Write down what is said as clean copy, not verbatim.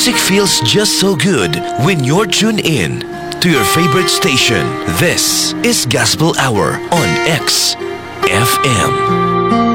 Music feels just so good when you're tuned in to your favorite station. This is Gospel Hour on X FM.